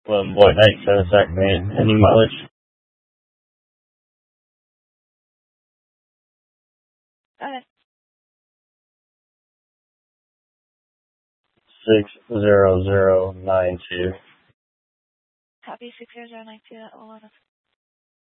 Boy, 97 second man. Any mileage? Go ahead. 60092. Copy 60092 at 11.